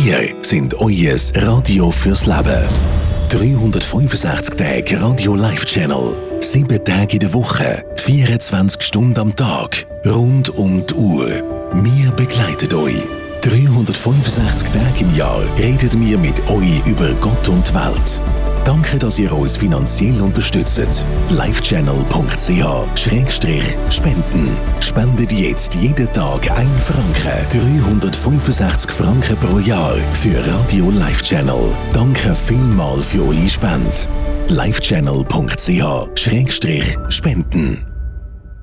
Wir sind euer Radio fürs Leben. 365 Tage Radio Live Channel. 7 Tage in der Woche, 24 Stunden am Tag, rund um die Uhr. Wir begleiten euch. 365 Tage im Jahr reden wir mit euch über Gott und die Welt. Danke, dass ihr uns finanziell unterstützt. livechannel.ch/spenden. Spendet jetzt jeden Tag 1 Franken. 365 Franken pro Jahr für Radio Live Channel. Danke vielmals für eure Spende. livechannel.ch/spenden.